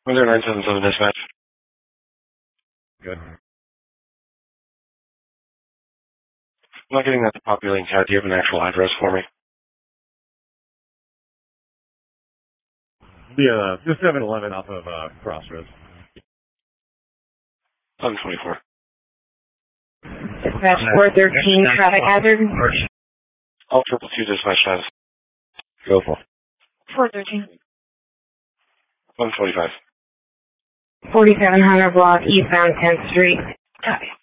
Windsor 977 dispatch. Good. I'm not getting that populating cat. Do you have an actual address for me? Yeah, just 7-Eleven off of Crossroads. 724. Dispatch 413, traffic hazard. All 222 dispatch status. Go for 413. 125. 4700 block, eastbound 10th Street. Copy.